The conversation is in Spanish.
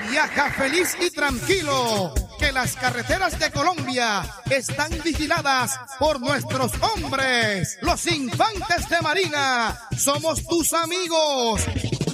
Viaja feliz y tranquilo, que las carreteras de Colombia están vigiladas por nuestros hombres, los infantes de Marina. Somos tus amigos.